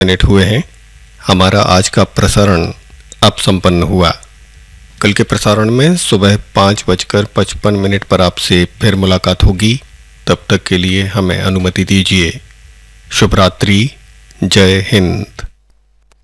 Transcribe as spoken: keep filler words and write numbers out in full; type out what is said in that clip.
Minute हुए हैं। हमारा आज का प्रसारण अब संपन्न हुआ। कल के प्रसारण में सुबह पाँच बजकर पचपन मिनट पर आपसे फिर मुलाकात होगी। तब तक के लिए हमें अनुमति दीजिए। शुभ रात्रि। जय हिंद।